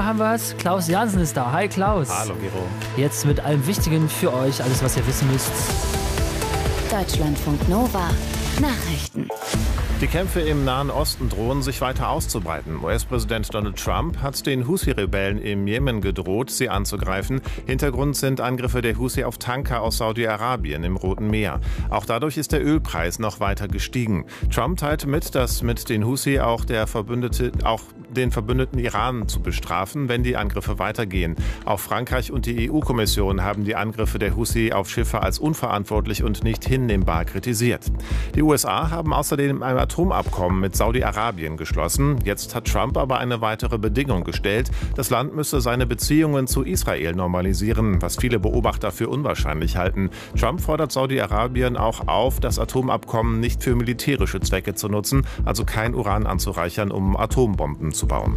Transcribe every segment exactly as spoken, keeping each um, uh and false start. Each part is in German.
haben wir es. Klaus Jansen ist da. Hi Klaus. Hallo Gero. Jetzt mit allem Wichtigen für euch, alles was ihr wissen müsst. Deutschlandfunk Nova. Nachrichten. Die Kämpfe im Nahen Osten drohen sich weiter auszubreiten. U S-Präsident Donald Trump hat den Houthi-Rebellen im Jemen gedroht, sie anzugreifen. Hintergrund sind Angriffe der Houthi auf Tanker aus Saudi-Arabien im Roten Meer. Auch dadurch ist der Ölpreis noch weiter gestiegen. Trump teilte mit, dass mit den Houthi auch der Verbündete, auch den verbündeten Iran zu bestrafen, wenn die Angriffe weitergehen. Auch Frankreich und die E U-Kommission haben die Angriffe der Houthi auf Schiffe als unverantwortlich und nicht hinnehmbar kritisiert. Die U S A haben außerdem ein Atomabkommen mit Saudi-Arabien geschlossen. Jetzt hat Trump aber eine weitere Bedingung gestellt. Das Land müsse seine Beziehungen zu Israel normalisieren, was viele Beobachter für unwahrscheinlich halten. Trump fordert Saudi-Arabien auch auf, das Atomabkommen nicht für militärische Zwecke zu nutzen, also kein Uran anzureichern, um Atombomben zu bauen.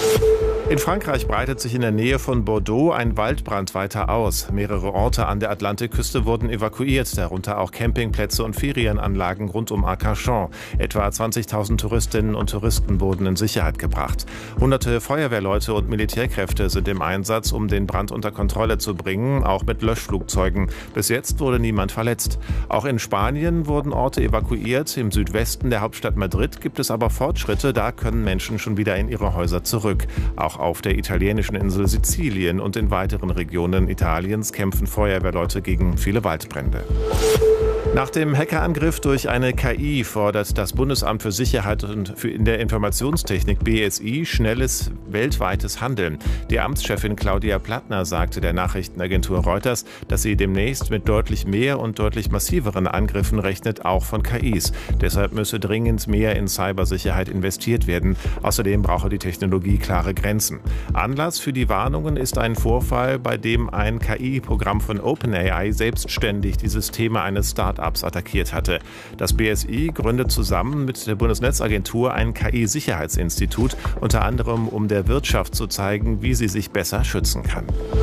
In Frankreich breitet sich in der Nähe von Bordeaux ein Waldbrand weiter aus. Mehrere Orte an der Atlantikküste wurden evakuiert, darunter auch Campingplätze und Ferienanlagen rund um Arcachon. Etwa zwanzigtausend Touristinnen und Touristen wurden in Sicherheit gebracht. Hunderte Feuerwehrleute und Militärkräfte sind im Einsatz, um den Brand unter Kontrolle zu bringen, auch mit Löschflugzeugen. Bis jetzt wurde niemand verletzt. Auch in Spanien wurden Orte evakuiert. Im Südwesten der Hauptstadt Madrid gibt es aber Fortschritte. Da können Menschen schon wieder in ihre Häuser zurück. Auch auf der italienischen Insel Sizilien und in weiteren Regionen Italiens kämpfen Feuerwehrleute gegen viele Waldbrände. Nach dem Hackerangriff durch eine K I fordert das Bundesamt für Sicherheit und für in der Informationstechnik B S I schnelles weltweites Handeln. Die Amtschefin Claudia Plattner sagte der Nachrichtenagentur Reuters, dass sie demnächst mit deutlich mehr und deutlich massiveren Angriffen rechnet, auch von K Is. Deshalb müsse dringend mehr in Cybersicherheit investiert werden. Außerdem brauche die Technologie klare Grenzen. Anlass für die Warnungen ist ein Vorfall, bei dem ein K I-Programm von OpenAI selbstständig die Systeme eines Start-ups attackiert hatte. Das B S I gründet zusammen mit der Bundesnetzagentur ein K I-Sicherheitsinstitut, unter anderem um der Wirtschaft zu zeigen, wie sie sich besser schützen kann.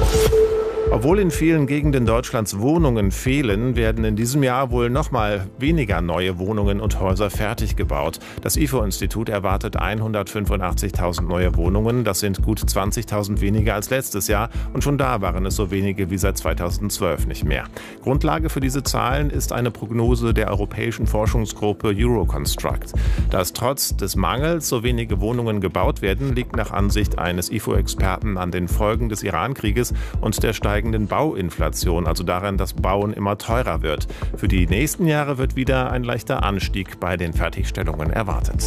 Obwohl in vielen Gegenden Deutschlands Wohnungen fehlen, werden in diesem Jahr wohl noch mal weniger neue Wohnungen und Häuser fertig gebaut. Das I F O-Institut erwartet hundertfünfundachtzigtausend neue Wohnungen. Das sind gut zwanzigtausend weniger als letztes Jahr. Und schon da waren es so wenige wie seit zweitausendzwölf nicht mehr. Grundlage für diese Zahlen ist eine Prognose der europäischen Forschungsgruppe Euroconstruct. Dass trotz des Mangels so wenige Wohnungen gebaut werden, liegt nach Ansicht eines I F O-Experten an den Folgen des Iran-Krieges und der steigenden Bauinflation, also daran, dass Bauen immer teurer wird. Für die nächsten Jahre wird wieder ein leichter Anstieg bei den Fertigstellungen erwartet.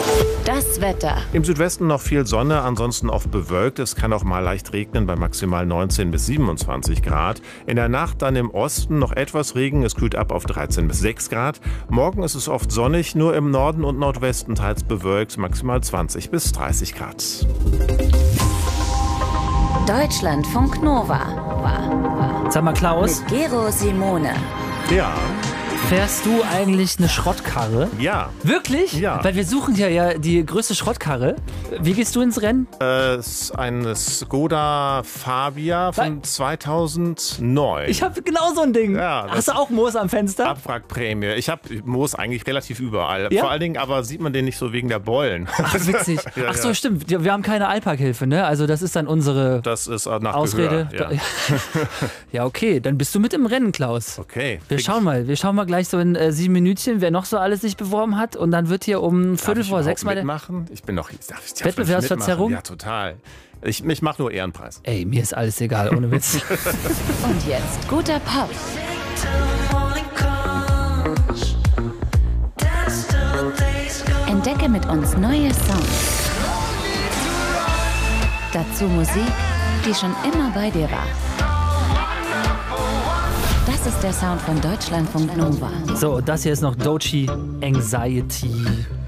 Das Wetter. Im Südwesten noch viel Sonne, ansonsten oft bewölkt. Es kann auch mal leicht regnen bei maximal neunzehn bis siebenundzwanzig Grad. In der Nacht dann im Osten noch etwas Regen. Es kühlt ab auf dreizehn bis sechs Grad. Morgen ist es oft sonnig, nur im Norden und Nordwesten teils bewölkt, maximal zwanzig bis dreißig Grad. Deutschlandfunk Nova. Sag mal, Klaus. Mit Gero Simone. Ja. Fährst du eigentlich eine Schrottkarre? Ja. Wirklich? Ja. Weil wir suchen ja, ja die größte Schrottkarre. Wie gehst du ins Rennen? Äh, ist ein Skoda Fabia von Nein. zweitausendneun. Ich habe genau so ein Ding. Ja, das- Hast du auch Moos am Fenster? Abwrackprämie. Ich habe Moos eigentlich relativ überall. Ja? Vor allen Dingen aber sieht man den nicht so wegen der Beulen. Ach, witzig. Ja, Ach so, ja. stimmt. Wir wir haben keine Alparkhilfe, ne? Also das ist dann unsere Das ist äh, nach Ausrede. Gehör, ja. Ja, okay. Dann bist du mit im Rennen, Klaus. Okay. Wir Krieg- schauen mal. Wir schauen mal gleich so in äh, sieben Minütchen, wer noch so alles sich beworben hat. Und dann wird hier um Darf Viertel ich vor überhaupt sechs mal der... mitmachen? Ich bin noch. Darf ich, darf ich Wettbewerbsverzerrung? mitmachen? Ja, total. Ich, ich mache nur Ehrenpreis. Ey, mir ist alles egal, ohne Witz. Und jetzt guter Pop. Entdecke mit uns neue Songs. Dazu Musik, die schon immer bei dir war. Das ist der Sound von Deutschlandfunk Nova. So, das hier ist noch Doechii Anxiety.